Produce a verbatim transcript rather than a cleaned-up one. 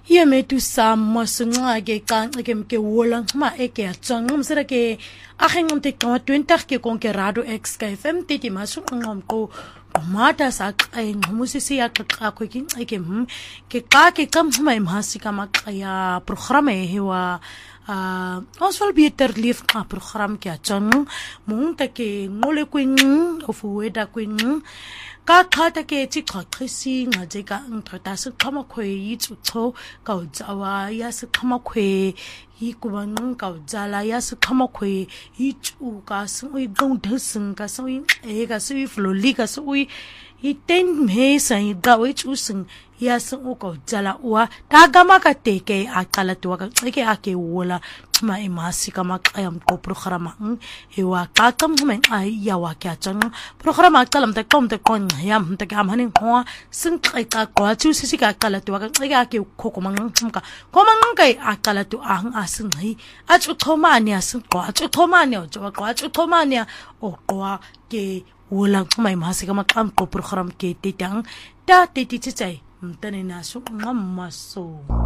Yemetu samo sunga ke kan ke ke wolang ma eke atang msera ke akheng mte kwa twenty ke konke radio x ka fm titi masu ngom ko mata sa ai ngmusisi ya ka ko kin ke hm ke ka ke kam ma imhasi ka makaya programe hewa uh oswal beter lief ka program ke atang mung ta ke ngole kwing ofuweda kwing ka khata ke ti khakhrisi nga je ka nthata se khama khwe yi tsutso ka utsawa ya se khama khwe yi kubang ka utsala ya se khama khwe yi tsu ka se ui gong thsing ka se ui e ka se ui floli ka se ui yi ten me sa yi ga ui tsu sing ya se u ka utsala wa ta gama ka teke a qala to ka ke a ke wola ma imasi ka makayam ko programa hewa ka kam men ai ya wa ka chang programa kalam ta kom ta kon yam ta kam hanin ho sing kai ta ko chu si ka kala to ka ka ke ko ko mang ka ko mang kai a kala to ang asing hi a chu thoma nya sing ko a chu thoma nya jo ko a chu thoma nya o ko ke wola ma imasi ka makam ko program ke te tang ta te ti chai mtane na su ngam maso